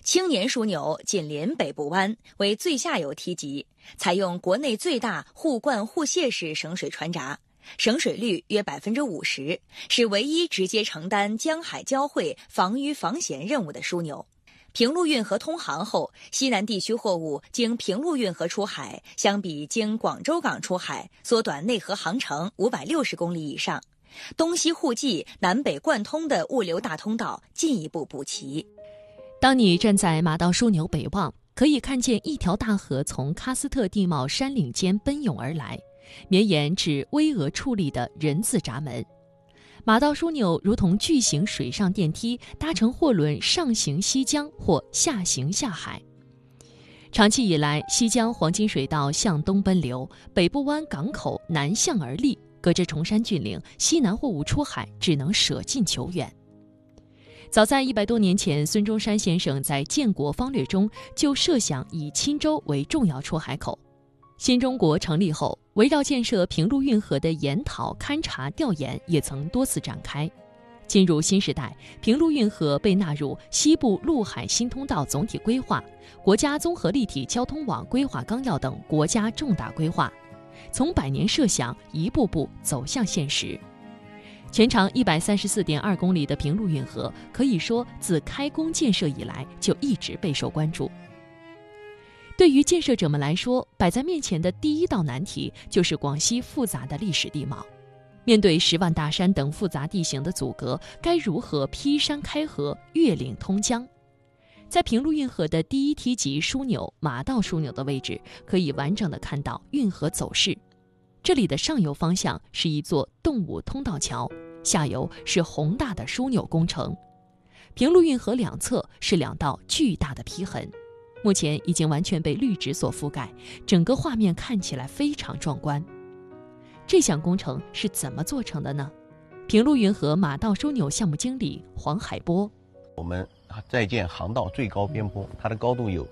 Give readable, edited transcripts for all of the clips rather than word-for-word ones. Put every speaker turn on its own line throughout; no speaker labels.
青年枢纽紧邻北部湾，为最下游梯级，采用国内最大互灌互卸式省水船闸，省水率约50%，是唯一直接承担江海交汇防淤防咸任务的枢纽。平陆运河通航后，西南地区货物经平陆运河出海，相比经广州港出海，缩短内河航程560公里以上，东西互济、南北贯通的物流大通道进一步补齐。
当你站在马道枢纽北望，可以看见一条大河从喀斯特地貌山岭间奔涌而来，绵延至巍峨矗立的人字闸门。马道枢纽如同巨型水上电梯，搭乘货轮上行西江或下行下海。长期以来，西江黄金水道向东奔流，北部湾港口南向而立，隔着崇山峻岭，西南货物出海只能舍近求远。早在100多年前，孙中山先生在建国方略中就设想以钦州为重要出海口。新中国成立后，围绕建设平陆运河的研讨、勘察、调研也曾多次展开。进入新时代，平陆运河被纳入西部陆海新通道总体规划、国家综合立体交通网规划纲要等国家重大规划，从百年设想一步步走向现实。全长134.2公里的平陆运河，可以说自开工建设以来就一直备受关注。对于建设者们来说，摆在面前的第一道难题就是广西复杂的历史地貌。面对10万大山等复杂地形的阻隔，该如何劈山开河、越岭通江？在平陆运河的第一梯级枢纽马道枢纽的位置，可以完整地看到运河走势。这里的上游方向是一座动物通道桥，下游是宏大的枢纽工程。平陆运河两侧是2道巨大的劈痕，目前已经完全被绿植所覆盖，整个画面看起来非常壮观。这项工程是怎么做成的呢？平陆运河马道枢纽项目经理黄海波：
我们在建航道最高边坡，它的高度有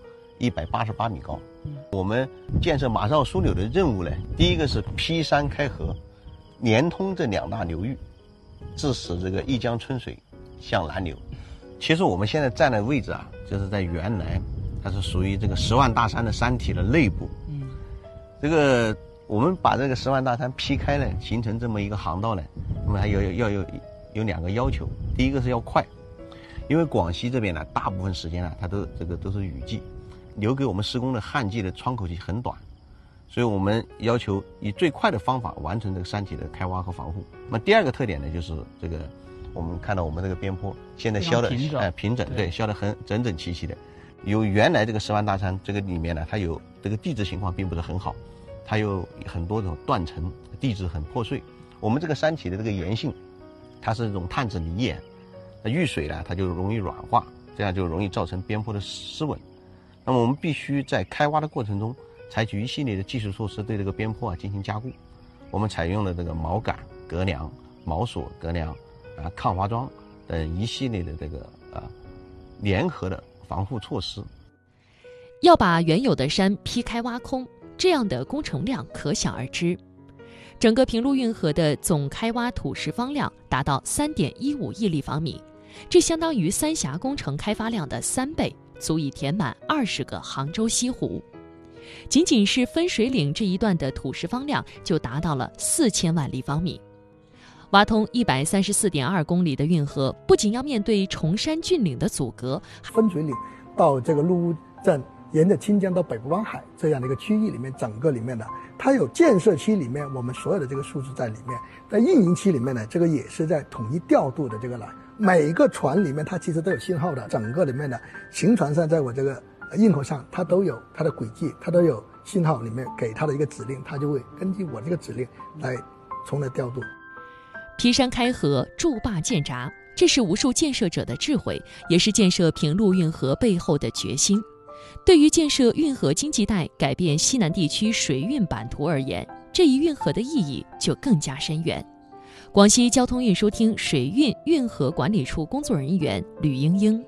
188米高。我们建设马道枢纽的任务呢，第一个是劈山开河，连通这2大流域，致使这个一江春水向南流。其实我们现在站的位置啊，就是在原来它是属于这个10万大山的山体的内部。这个我们把这个10万大山劈开呢，形成这么一个航道呢，那么还有2个要求。第一个是要快，因为广西这边呢，大部分时间呢，它都是雨季，留给我们施工的旱季的窗口期很短，所以我们要求以最快的方法完成这个山体的开挖和防护。那么第2个特点呢，就是这个我们看到我们这个边坡现在削的平整，对，削的很整整齐齐的。有原来这个10万大山这个里面呢，它有这个地质情况并不是很好，它有很多种断层，地质很破碎。我们这个山体的这个岩性，它是这种碳质泥岩，那遇水呢，它就容易软化，这样就容易造成边坡的失稳。那么我们必须在开挖的过程中，采取一系列的技术措施对这个边坡进行加固。我们采用了这个锚杆、隔梁、锚索、隔梁抗滑桩等一系列的这个联合的防护措施。
要把原有的山劈开挖空，这样的工程量可想而知。整个平陆运河的总开挖土石方量达到3.15亿立方米，这相当于三峡工程开发量的3倍，足以填满20个杭州西湖。仅仅是分水岭这一段的土石方量就达到了4000万立方米。挖通134.2公里的运河，不仅要面对崇山峻岭的阻隔，
分水岭到这个陆务镇，沿着清江到北部湾海这样的一个区域里面，整个里面呢，它有建设期里面我们所有的这个数字在里面，在运营期里面呢，这个也是在统一调度的这个来，每一个船里面它其实都有信号的，整个里面的行船上，在我这个运河上，它都有它的轨迹，它都有信号，里面给它的一个指令，它就会根据我这个指令来从而调度。
劈山开河，筑坝建闸，这是无数建设者的智慧，也是建设平陆运河背后的决心。对于建设运河经济带、改变西南地区水运版图而言，这一运河的意义就更加深远。广西交通运输厅水运运河管理处工作人员吕英英：